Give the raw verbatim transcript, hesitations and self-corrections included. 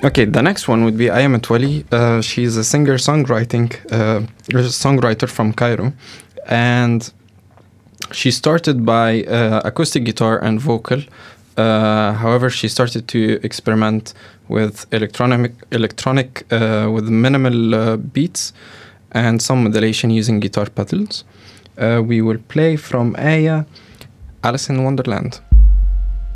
Okay, the next one would be Aya Metwali. Uh, she's a singer-songwriting uh, songwriter from Cairo, and she started by uh, acoustic guitar and vocal. Uh, however, she started to experiment with electronic, electronic uh, with minimal uh, beats and some modulation using guitar pedals. Uh, we will play from Aya, Alice in Wonderland.